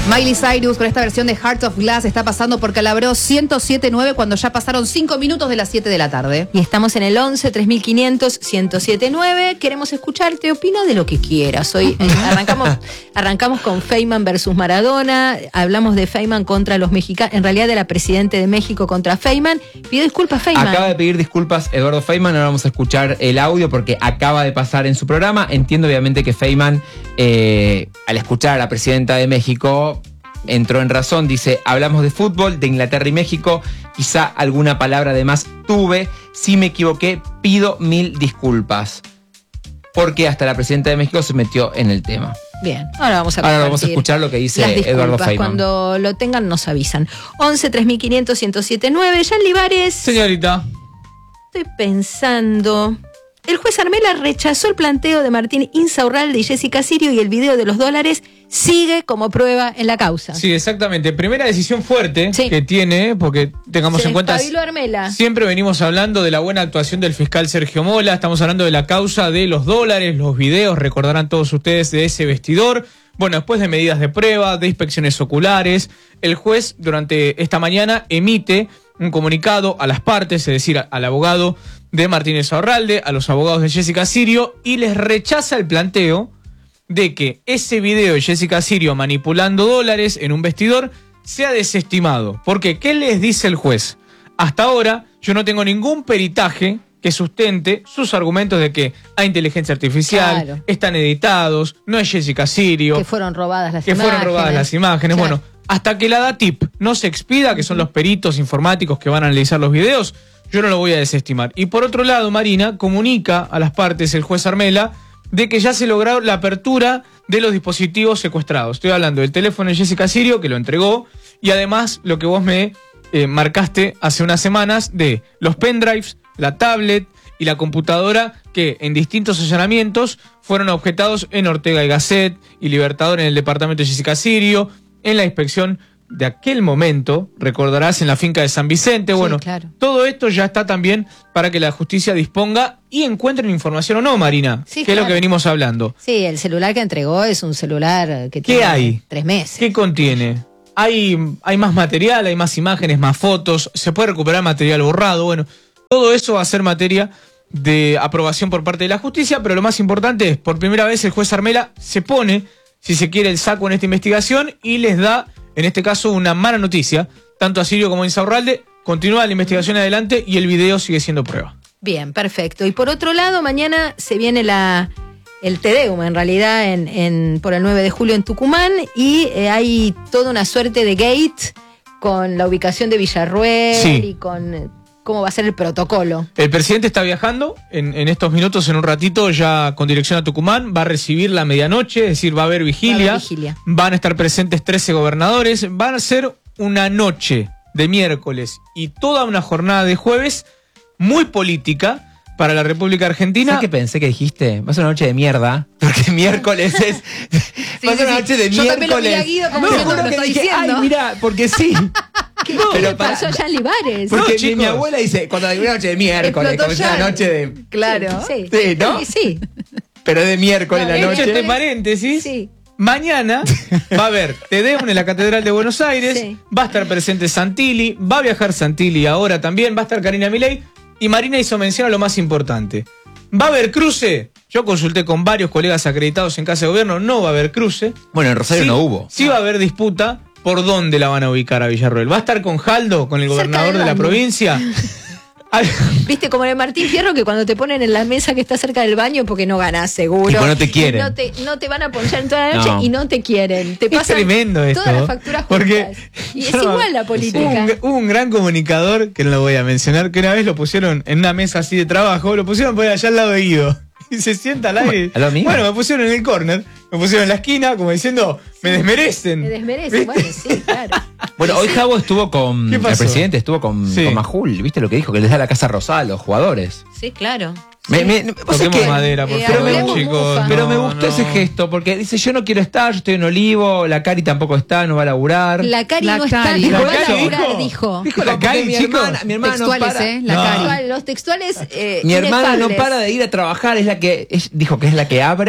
Miley Cyrus con esta versión de Heart of Glass está pasando por Calabró 107.9 cuando ya pasaron 5 minutos de las 7 de la tarde. Y estamos en el 11 3500 1079. Queremos escucharte, opina de lo que quieras. Hoy arrancamos con Feynman versus Maradona. Hablamos de Feynman contra los mexicanos, en realidad de la presidente de México contra Feynman. Pidió disculpas Feynman. Acaba de pedir disculpas Eduardo Feynman. Ahora vamos a escuchar el audio porque acaba de pasar en su programa. Entiendo obviamente que Feynman, al escuchar a la presidenta de México, entró en razón. Dice: hablamos de fútbol, de Inglaterra y México, quizá alguna palabra de más tuve, si me equivoqué pido 1000 disculpas, porque hasta la presidenta de México se metió en el tema. Bien, ahora vamos a escuchar lo que dice Eduardo Feynman. Cuando lo tengan nos avisan. 11 3500 1079. Jan Libares. Señorita, estoy pensando. El juez Armela rechazó el planteo de Martín Insaurralde y Jessica Sirio y el video de los dólares sigue como prueba en la causa. sí, exactamente. Primera decisión fuerte Sí. que tiene, porque tengamos en cuenta, despabiló Armela. siempre venimos hablando de la buena actuación del fiscal Sergio Mola, estamos hablando de la causa de los dólares, los videos, recordarán todos ustedes de ese vestidor. Bueno, después de medidas de prueba, de inspecciones oculares, el juez durante esta mañana emite un comunicado a las partes, es decir, al abogado de Martín Insaurralde, a los abogados de Jessica Sirio, y les rechaza el planteo de que ese video de Jessica Sirio manipulando dólares en un vestidor sea desestimado. Porque, ¿qué les dice el juez? Hasta ahora yo no tengo ningún peritaje que sustente sus argumentos de que hay inteligencia artificial, Claro. están editados, no es Jessica Sirio, Que fueron robadas las que imágenes. fueron robadas las imágenes. Claro. Bueno, hasta que la DATIP no se expida, que son los peritos informáticos que van a analizar los videos, yo no lo voy a desestimar. Y por otro lado, Marina, comunica a las partes, el juez Armela, de que ya se logró la apertura de los dispositivos secuestrados. Estoy hablando del teléfono de Jessica Sirio, que lo entregó, y además lo que vos me marcaste hace unas semanas de los pendrives, la tablet y la computadora que en distintos allanamientos fueron objetados en Ortega y Gasset y Libertador en el departamento de Jessica Sirio, en la inspección de aquel momento, recordarás, en la finca de San Vicente. Sí, bueno, claro. todo esto ya está también para que la justicia disponga y encuentren información o no, Marina, Sí, que es lo claro. que venimos hablando. Sí, el celular que entregó es un celular que ¿Qué tiene hay? 3 meses. ¿Qué contiene? Hay más material, hay más imágenes, más fotos, se puede recuperar material borrado. Bueno, todo eso va a ser materia de aprobación por parte de la justicia, pero lo más importante es, por primera vez el juez Armela se pone, si se quiere, el saco en esta investigación y les da, en este caso, una mala noticia, tanto a Sirio como a Insaurralde. Continúa la investigación adelante y el video sigue siendo prueba. Bien, perfecto. Y por otro lado, mañana se viene el Te Deum, en realidad, por el 9 de julio en Tucumán, y hay toda una suerte de gate con la ubicación de Villarruel Sí. y con cómo va a ser el protocolo. El presidente está viajando en estos minutos, en un ratito, ya con dirección a Tucumán. Va a recibir la medianoche, es decir, va a haber vigilia. Va a haber vigilia. Van a estar presentes 13 gobernadores. Van a ser una noche de miércoles y toda una jornada de jueves muy política para la República Argentina. ¿Sabes qué pensé que dijiste? Va a ser una noche de mierda, porque miércoles es... va a ser una noche de Yo también lo vi miércoles. a Guido como No, diciendo, juro lo que estoy dije, diciendo. ay, mira, porque sí. ¿Qué pero le pasó a Jan Libares? Porque No, mi chicos. abuela dice, cuando hay una noche de miércoles, Explotó como es una ya. noche de... Claro. Sí, Sí, ¿no? Sí, Pero de miércoles No, la Hecho noche. este paréntesis, sí. mañana va a haber Te Deum en la Catedral de Buenos Aires, Sí. va a estar presente Santilli, va a viajar Santilli ahora también, va a estar Karina Milei, y Marina hizo mención a lo más importante. ¿Va a haber cruce? Yo consulté con varios colegas acreditados en Casa de Gobierno, no va a haber cruce. Bueno, en Rosario Sí, no hubo. Sí va a haber disputa por dónde la van a ubicar a Villarroel. ¿Va a estar con Jaldo, con el Cerca gobernador del de la baño. provincia? Viste, como en el Martín Fierro, que cuando te ponen en la mesa que está cerca del baño porque no ganás seguro. Y porque no te quieren. No te van a ponchar en toda la noche No. y no te quieren. Te Es pasan tremendo esto. todas las facturas Porque juntas. Y es yo no- igual la política. Hubo un gran comunicador, que no lo voy a mencionar, que una vez lo pusieron en una mesa así de trabajo, lo pusieron por allá al lado de Guido. Y se sienta al aire. ¿A lo mío? Bueno, me pusieron en el córner, me pusieron en la esquina, como diciendo, me desmerecen. Me desmerecen, bueno, sí, claro. Bueno, hoy Javo estuvo con... ¿Qué El pasó? presidente estuvo con Majul. ¿Viste lo que dijo? Que les da la casa rosada a los jugadores. Sí, claro. Vos sabés Toquemos que- madera, por pero favor, hablemos chicos. mufa. Pero me No, gustó no. ese gesto, porque dice, yo no quiero estar, yo estoy en Olivo, la Cari tampoco está, no va a laburar. La Cari La no está, Cari. dijo, ¿La va a Cari laburar, dijo? dijo. Dijo la Porque Cari, mi chicos. hermana no Textuales, para. la No. Cari. Los textuales Mi hermana no inefables. para de ir a trabajar, dijo que es la que abre.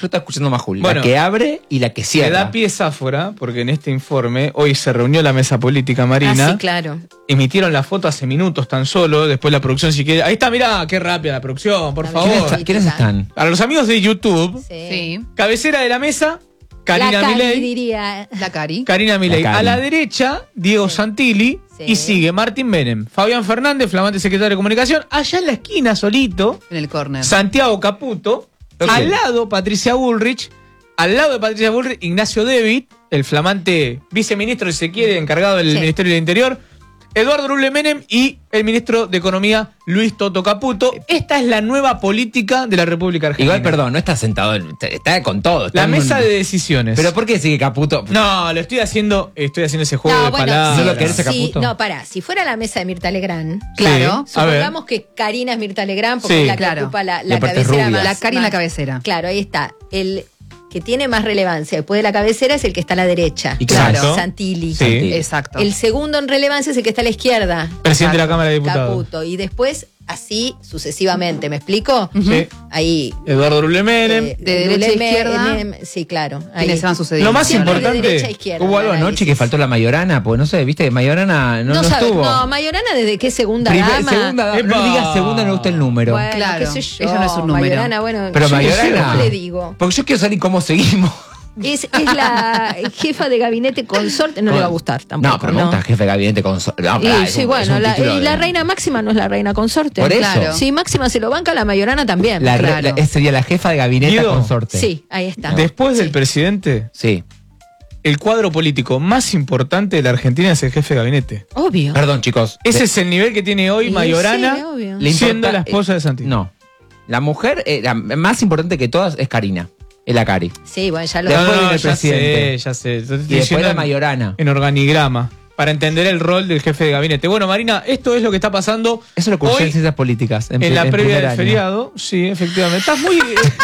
Yo estaba escuchando a Majul. Bueno, la que abre y la que Me cierra. da pie Zafora, porque en este informe hoy se reunió la mesa política, Marina. Ah, sí, claro. Emitieron la foto hace minutos tan solo. Después la producción, si quiere. Ahí está, mirá, qué rápida la producción, por Está favor. bien. ¿Quiénes están? Para los amigos de YouTube, Sí. cabecera de la mesa, La Karina Cari Milei. diría. La Cari. Karina Milei. La Cari. A la derecha, Diego Santilli. Sí. Y sigue Martín Menem, Fabián Fernández, flamante secretario de Comunicación. Allá en la esquina, solito, En el córner. Santiago Caputo. Ok. Al lado, Patricia Bullrich. Al lado de Patricia Bullrich, Ignacio David, el flamante viceministro, si se quiere, encargado del Sí. Ministerio del Interior. Eduardo Ruble Menem y el ministro de Economía, Luis Toto Caputo. Esta es la nueva política de la República Argentina. Igual, perdón, no está sentado, está con todo. está La en mesa un- de decisiones. ¿Pero por qué sigue Caputo? No, lo estoy haciendo ese juego No, de bueno, palabras. ¿No lo querés a sí, Caputo? no, pará. Si fuera la mesa de Mirta Legrand, Claro. Sí. A ver. supongamos que Karina es Mirta Legrand, porque Sí. es la que Claro. ocupa la Y aparte es cabecera rubia. más. La Cari en la más- cabecera. Claro, ahí está. El que tiene más relevancia después de la cabecera es el que está a la derecha. Exacto. Santilli. Sí. Exacto. El segundo en relevancia es el que está a la izquierda. Presidente de la Cámara de Diputados. Caputo. Y después, así sucesivamente. ¿Me explico? Sí. Ahí. Eduardo Ruble Menem. De derecha a izquierda. Sí, claro. Ahí. ¿Quiénes se van sucediendo? Lo más Siempre de importante. derecha a izquierda, Hubo algo el anoche análisis. que faltó la Mayorana, pues no sé, viste que Mayorana no sabe- estuvo. No, Mayorana, ¿desde qué segunda Primer- dama? segunda, Epa. no digas segunda, no me gusta el número. Bueno, Claro, qué sé yo. ella no es un número. Mayorana, bueno, Pero yo Mayorana. le digo. Porque yo quiero saber cómo seguimos. Es la jefa de gabinete consorte, no le va a gustar tampoco. No, pero me gusta jefe de gabinete con. No, Y, pará, es sí, un- bueno, es un título y la de- reina Máxima no es la reina consorte. Por eso. Claro. Sí, Máxima se lo banca, la Mayorana también. La, Claro. sería la jefa de gabinete Guido. consorte. Sí, ahí está. Después del presidente, Sí. el cuadro político más importante de la Argentina es el jefe de gabinete. Obvio. Perdón, chicos. Ese es el nivel que tiene hoy Sí, Mayorana, sí, obvio. Le siendo importa- la esposa de Santilli. No. La mujer, la más importante que todas es Karina. Es la Cari. Sí, bueno, ya lo Después viene el ya presidente. ya sé. Te estoy Y después diciendo la en- Mayorana. En organigrama, para entender el rol del jefe de gabinete. Bueno, Marina, esto es lo que está pasando Eso lo cursé en hoy ciencias políticas. en la previa primer del año. feriado. Sí, efectivamente. Estás muy...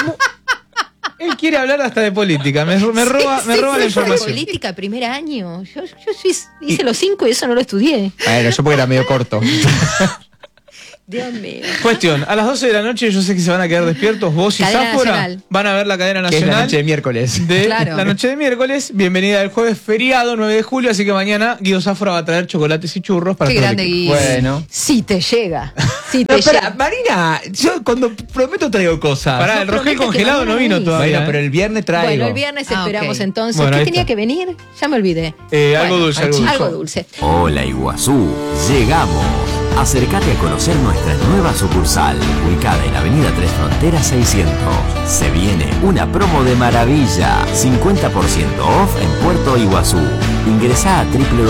Él quiere hablar hasta de política. Me roba la de información. política, primer año. Yo hice los 5 y eso no lo estudié. Bueno, yo porque era medio corto. Dios mío. Cuestión, a las 12 de la noche yo sé que se van a quedar despiertos. Vos y Cadena Zafora Nacional. van a ver la cadena Que es la nacional. noche de miércoles. De Claro. la noche de miércoles. Bienvenida al jueves feriado, 9 de julio. Así que mañana Guido Zafora va a traer chocolates y churros para Qué todo el grande, equipo. Guido. Bueno. Si te llega. Si te No, espera, llega. Marina, yo cuando prometo traigo cosas. Pará, No, el Rogel promete que congelado no mañana vino venís. todavía. Bueno, pero el viernes traigo. Bueno, el viernes esperamos ok. entonces. Bueno, ¿Qué ahí tenía está. que venir? Ya me olvidé. Algo Bueno, dulce, algo dulce. Algo dulce. Hola Iguazú, llegamos. Acércate a conocer nuestra nueva sucursal, ubicada en Avenida Tres Fronteras 600. Se viene una promo de maravilla, 50% off en Puerto Iguazú. Ingresá a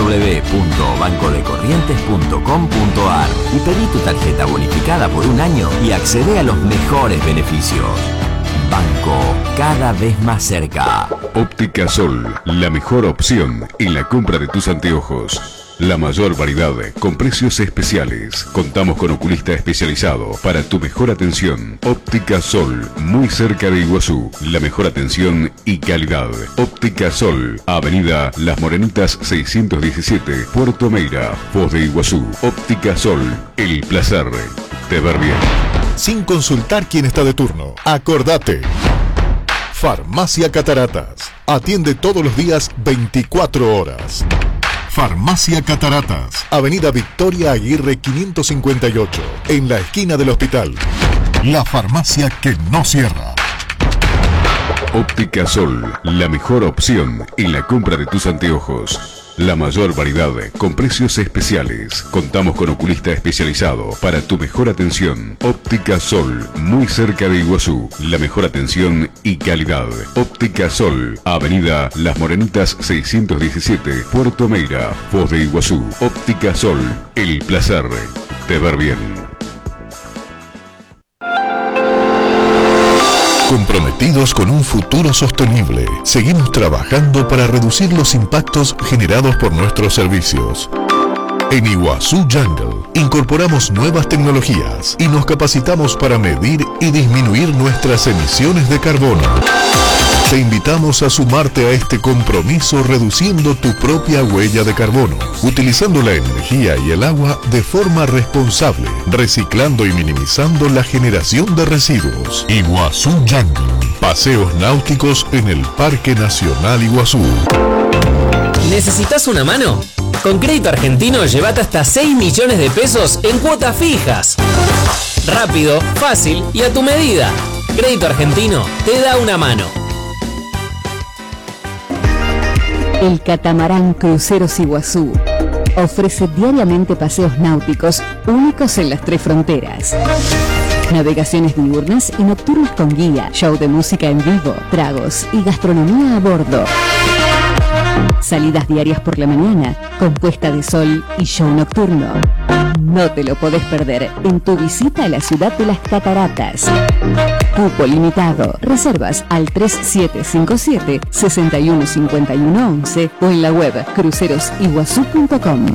www.bancodecorrientes.com.ar y pedí tu tarjeta bonificada por un año y accede a los mejores beneficios. Banco, cada vez más cerca. Óptica Sol, la mejor opción en la compra de tus anteojos. La mayor variedad con precios especiales. Contamos con oculista especializado para tu mejor atención. Óptica Sol, muy cerca de Iguazú. La mejor atención y calidad. Óptica Sol, Avenida Las Morenitas 617, Puerto Meira, Foz de Iguazú. Óptica Sol, el placer de ver bien. Sin consultar quién está de turno. Acordate. Farmacia Cataratas. Atiende todos los días 24 horas. Farmacia Cataratas. Avenida Victoria Aguirre 558. En la esquina del hospital. La farmacia que no cierra. Óptica Sol, la mejor opción en la compra de tus anteojos. La mayor variedad con precios especiales. Contamos con oculista especializado para tu mejor atención. Óptica Sol, muy cerca de Iguazú. La mejor atención y calidad. Óptica Sol, Avenida Las Morenitas 617, Puerto Meira, Foz de Iguazú. Óptica Sol, el placer de ver bien. Comprometidos con un futuro sostenible, seguimos trabajando para reducir los impactos generados por nuestros servicios. En Iguazú Jungle incorporamos nuevas tecnologías y nos capacitamos para medir y disminuir nuestras emisiones de carbono. Te invitamos a sumarte a este compromiso reduciendo tu propia huella de carbono, utilizando la energía y el agua de forma responsable, reciclando y minimizando la generación de residuos. Iguazú Yangling, paseos náuticos en el Parque Nacional Iguazú. ¿Necesitas una mano? Con Crédito Argentino llévate hasta 6 millones de pesos en cuotas fijas. Rápido, fácil y a tu medida. Crédito Argentino te da una mano. El catamarán Cruceros Iguazú ofrece diariamente paseos náuticos únicos en las 3 fronteras. Navegaciones diurnas y nocturnas con guía, show de música en vivo, tragos y gastronomía a bordo. Salidas diarias por la mañana, con puesta de sol y show nocturno. No te lo podés perder en tu visita a la ciudad de las Cataratas. Cupo limitado. Reservas al 3757-615111 o en la web crucerosiguazú.com.